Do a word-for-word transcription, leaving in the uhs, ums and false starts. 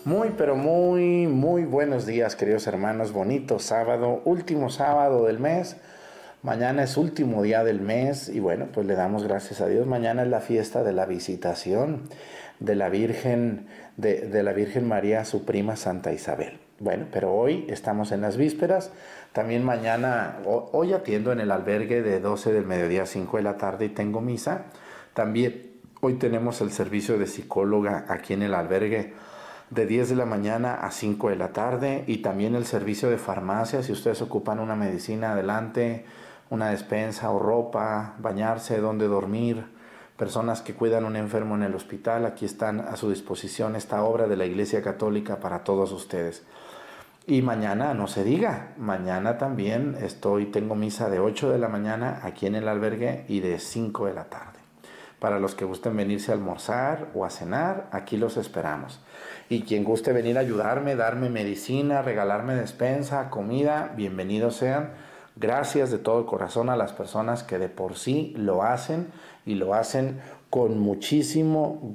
Muy, pero muy, muy buenos días, queridos hermanos. Bonito sábado, último sábado del mes. Mañana es último día del mes y bueno, pues le damos gracias a Dios. Mañana es la fiesta de la visitación de la Virgen, de, de la Virgen María, su prima Santa Isabel. Bueno, pero hoy estamos en las vísperas. También mañana, hoy atiendo en el albergue de doce del mediodía a cinco de la tarde y tengo misa. También hoy tenemos el servicio de psicóloga aquí en el albergue de diez de la mañana a cinco de la tarde, y también el servicio de farmacia. Si ustedes ocupan una medicina, adelante, una despensa o ropa, bañarse, dónde dormir, personas que cuidan a un enfermo en el hospital, aquí están a su disposición esta obra de la Iglesia Católica para todos ustedes. Y mañana no se diga, mañana también estoy, tengo misa de ocho de la mañana aquí en el albergue y de cinco de la tarde. Para los que gusten venirse a almorzar o a cenar, aquí los esperamos. Y quien guste venir a ayudarme, darme medicina, regalarme despensa, comida, bienvenidos sean. Gracias de todo corazón a las personas que de por sí lo hacen y lo hacen con muchísimo gusto.